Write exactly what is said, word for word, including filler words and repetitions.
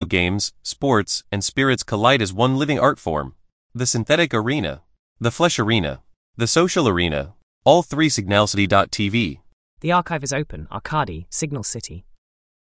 games, sports, and spirits collide as one living art form. The synthetic arena, the flesh arena, the social arena, all three Signal City dot T V. The archive is open, Arcadi, Signal City.